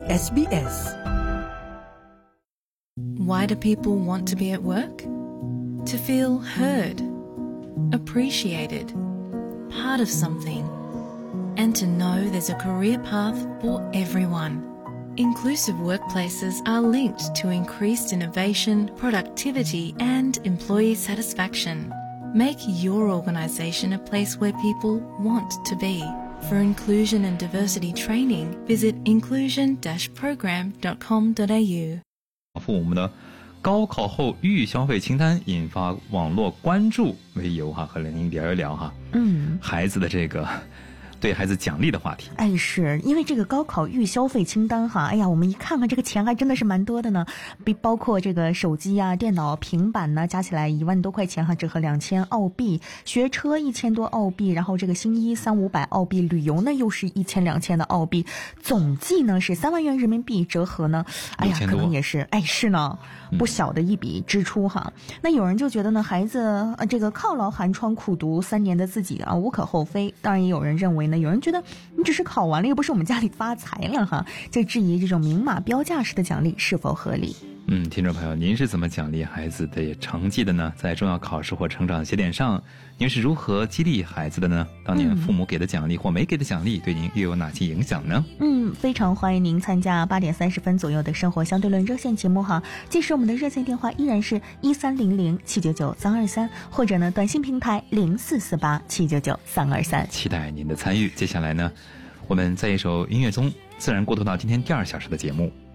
SBS. Why do people want to be at work? To feel heard, appreciated, part of something, and to know there's a career path for everyone. Inclusive workplaces are linked to increased innovation, productivity, and employee satisfaction. Make your organisation a place where people want to be. For inclusion and diversity training, visit inclusion-program.com.au. 父母的高考后预消费清单引发网络关注为由和您聊一聊孩子的这个对孩子奖励的话题。 是因为这个高考预消费清单我们一看看这个钱还真的是蛮多的呢，包括这个手机电脑、平板呢，加起来1万多块钱折合2000澳币，学车1000多澳币，然后这个新衣300-500澳币，旅游呢又是1000-2000的澳币，总计呢是3万元人民币，折合呢可能也是是呢不小的一笔支出那有人就觉得呢，孩子这个犒劳寒窗苦读3年的自己无可厚非，当然也有人认为呢，有人觉得你只是考完了，又不是我们家里发财了就质疑这种明码标价式的奖励是否合理。 听众朋友，您是怎么奖励孩子的成绩的呢？在重要考试或成长节点上，您是如何激励孩子的呢？当年父母给的奖励或没给的奖励，对您又有哪些影响呢？ 非常欢迎您参加8点30分左右的生活相对论热线节目届时我们的热线电话依然是1300-799-323，或者呢短信平台0448-799-323。 期待您的参与。接下来呢，我们在一首音乐中自然过渡到今天第2小时的节目。